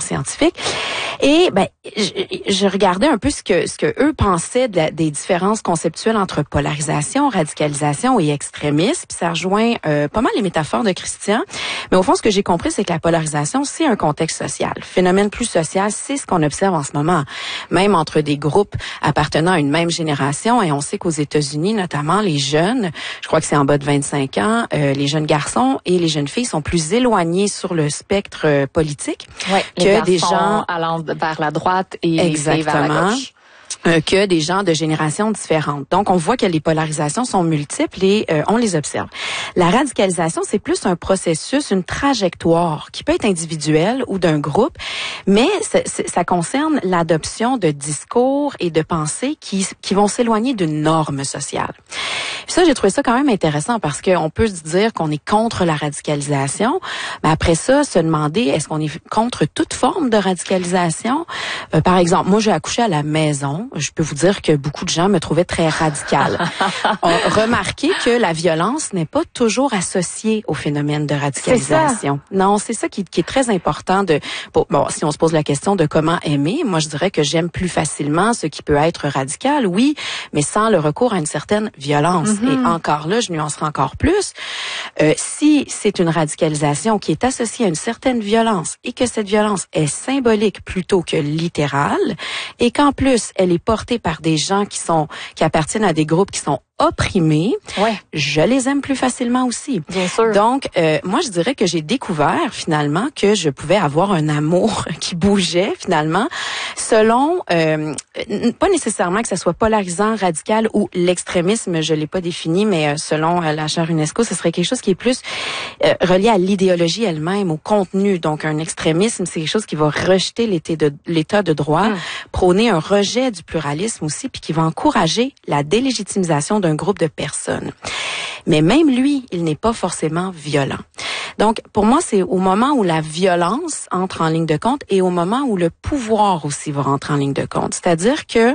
scientifiques. Et je regardais un peu ce que eux pensaient des différences conceptuelles entre polarisation, radicalisation et extrémisme. Puis ça rejoint pas mal les métaphores de Christian. Mais au fond, ce que j'ai compris, c'est que la polarisation, c'est un contexte social. Phénomène plus social, c'est ce qu'on observe en ce moment. Même entre des groupes appartenant à une même génération. Et on sait qu'aux États-Unis, notamment, les jeunes, je crois que c'est en bas de 25 ans, les jeunes garçons et les jeunes filles sont plus éloignés sur le spectre politique que des gens allant vers la droite et exactement vers la gauche. Que des gens de générations différentes. Donc, on voit que les polarisations sont multiples et on les observe. La radicalisation, c'est plus un processus, une trajectoire qui peut être individuelle ou d'un groupe, mais ça concerne l'adoption de discours et de pensées qui vont s'éloigner d'une norme sociale. Puis ça, j'ai trouvé ça quand même intéressant parce qu'on peut se dire qu'on est contre la radicalisation, mais après ça, se demander est-ce qu'on est contre toute forme de radicalisation? Par exemple, moi, j'ai accouché à la maison. Je peux vous dire que beaucoup de gens me trouvaient très radicale. Remarquez que la violence n'est pas toujours associée au phénomène de radicalisation. Non, c'est ça qui est très important si on se pose la question de comment aimer, moi je dirais que j'aime plus facilement ce qui peut être radical, oui, mais sans le recours à une certaine violence. Et encore là, je nuancerai encore plus. Si c'est une radicalisation qui est associée à une certaine violence et que cette violence est symbolique plutôt que littérale et qu'en plus elle est portée par des gens qui appartiennent à des groupes qui sont opprimés, je les aime plus facilement aussi. Bien sûr. Donc, moi, je dirais que j'ai découvert finalement que je pouvais avoir un amour qui bougeait finalement selon, pas nécessairement que ça soit polarisant, radical ou l'extrémisme, je l'ai pas défini, mais selon la chaire UNESCO, ce serait quelque chose qui est plus relié à l'idéologie elle-même, au contenu. Donc, un extrémisme, c'est quelque chose qui va rejeter l'état de droit, prôner un rejet du pluralisme aussi, puis qui va encourager la délégitimisation d'un groupe de personnes. Mais même lui, il n'est pas forcément violent. Donc, pour moi, c'est au moment où la violence entre en ligne de compte et au moment où le pouvoir aussi va rentrer en ligne de compte. C'est-à-dire que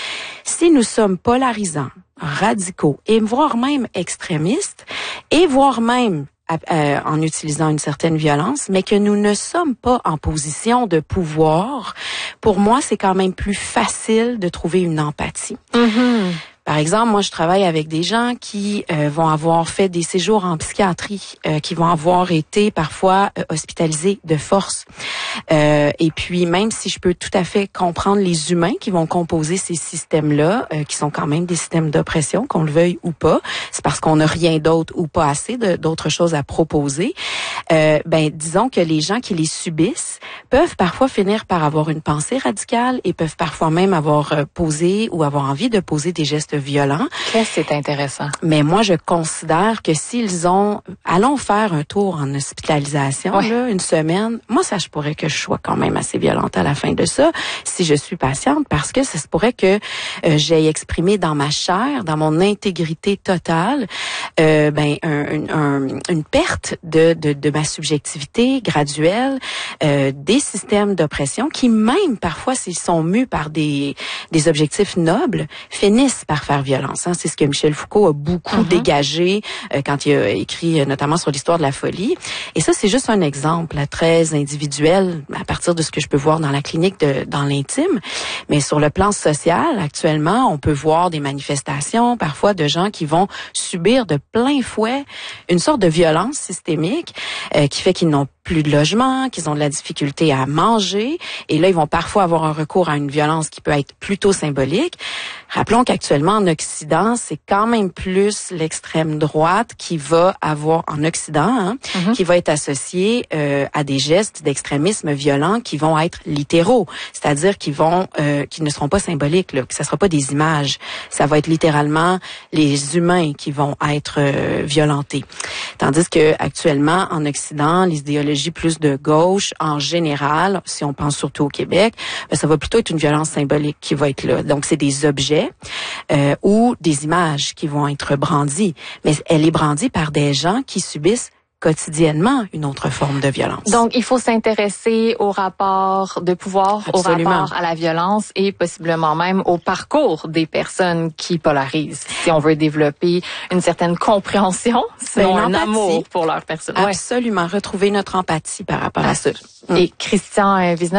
si nous sommes polarisants, radicaux et voire même extrémistes et voire même en utilisant une certaine violence, mais que nous ne sommes pas en position de pouvoir, pour moi, c'est quand même plus facile de trouver une empathie. Par exemple, moi, je travaille avec des gens qui vont avoir fait des séjours en psychiatrie, qui vont avoir été parfois hospitalisés de force. Et puis, même si je peux tout à fait comprendre les humains qui vont composer ces systèmes-là, qui sont quand même des systèmes d'oppression, qu'on le veuille ou pas, c'est parce qu'on n'a rien d'autre ou pas assez d'autres choses à proposer. Disons que les gens qui les subissent peuvent parfois finir par avoir une pensée radicale et peuvent parfois même avoir posé ou avoir envie de poser des gestes violents. C'est intéressant. Mais moi, je considère que allons faire un tour en hospitalisation, là, une semaine, moi, ça se pourrait que je sois quand même assez violente à la fin de ça, si je suis patiente, parce que ça se pourrait que j'aie exprimé dans ma chair, dans mon intégrité totale, une perte de ma subjectivité graduelle, des systèmes d'oppression qui, même parfois, s'ils sont mus par des objectifs nobles, finissent par faire violence. C'est ce que Michel Foucault a beaucoup dégagé quand il a écrit notamment sur l'histoire de la folie. Et ça, c'est juste un exemple très individuel à partir de ce que je peux voir dans la clinique dans l'intime. Mais sur le plan social, actuellement, on peut voir des manifestations parfois de gens qui vont subir de plein fouet une sorte de violence systémique qui fait qu'ils n'ont plus de logement, qu'ils ont de la difficulté à manger. Et là, ils vont parfois avoir un recours à une violence qui peut être plutôt symbolique. Rappelons qu'actuellement, en Occident, c'est quand même plus l'extrême droite qui va avoir, en Occident, qui va être associée à des gestes d'extrémisme violent qui vont être littéraux. C'est-à-dire qui ne seront pas symboliques, là, que ça sera pas des images. Ça va être littéralement les humains qui vont être violentés. Tandis que actuellement, en Occident, les idéologies plus de gauche, en général, si on pense surtout au Québec, ça va plutôt être une violence symbolique qui va être là. Donc, c'est des objets ou des images qui vont être brandies. Mais elle est brandie par des gens qui subissent quotidiennement une autre forme de violence. Donc, il faut s'intéresser au rapport de pouvoir, Absolument. au rapport à la violence et possiblement même au parcours des personnes qui polarisent. Si on veut développer une certaine compréhension, sinon un amour pour leur personne. Absolument. Retrouver notre empathie par rapport à ça. Et Christian Vizneuf,